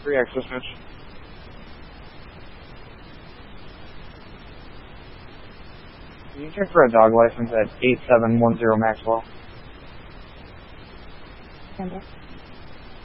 3 access switch. Can you check for a dog license at 8710 Maxwell? Send it.